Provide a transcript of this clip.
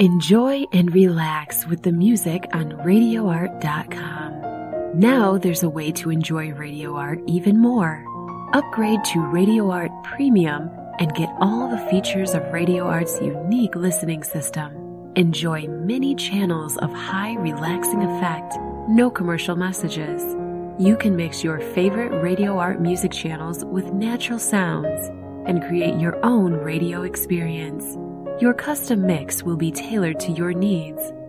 Enjoy and relax with the music on RadioArt.com. Now there's a way to enjoy Radio Art even more. Upgrade to Radio Art Premium and get all the features of Radio Art's unique listening system. Enjoy many channels of high relaxing effect, no commercial messages. You can mix your favorite Radio Art music channels with natural sounds and create your own radio experience. Your custom mix will be tailored to your needs.